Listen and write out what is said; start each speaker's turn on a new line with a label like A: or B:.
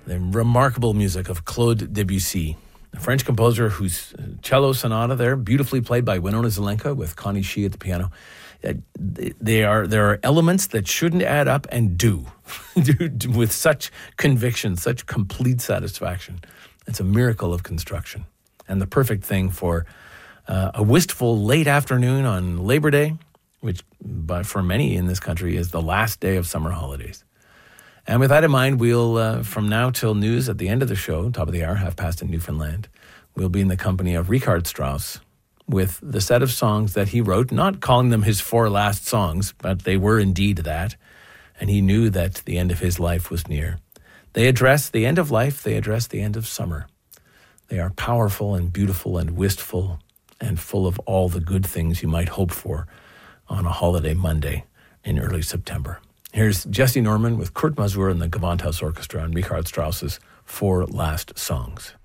A: the remarkable music of Claude Debussy, a French composer whose cello sonata there, beautifully played by Winona Zelenka with Connie Shee at the piano. There are elements that shouldn't add up and do with such conviction, such complete satisfaction. It's a miracle of construction and the perfect thing for a wistful late afternoon on Labor Day, which for many in this country is the last day of summer holidays. And with that in mind, we'll, from now till news at the end of the show, top of the hour, 5:30 in Newfoundland, we'll be in the company of Richard Strauss with the set of songs that he wrote, not calling them his 4 last songs, but they were indeed that. And he knew that the end of his life was near. They address the end of life, they address the end of summer. They are powerful and beautiful and wistful and full of all the good things you might hope for on a holiday Monday in early September. Here's Jesse Norman with Kurt Masur and the Gewandhaus Orchestra and Richard Strauss's 4 last songs.